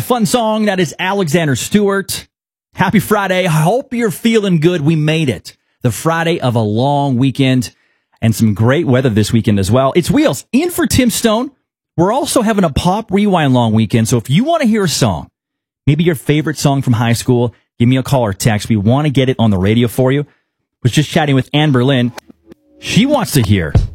fun song. That is Alexander Stewart. Happy Friday. I hope you're feeling good. We made it. The Friday of a long weekend and some great weather this weekend as well. It's Wheels in for Tim Stone. We're also having a Pop Rewind long weekend. So if you want to hear a song, maybe your favorite song from high school, give me a call or text. We want to get it on the radio for you. Was just chatting with Anne Berlin. She wants to hear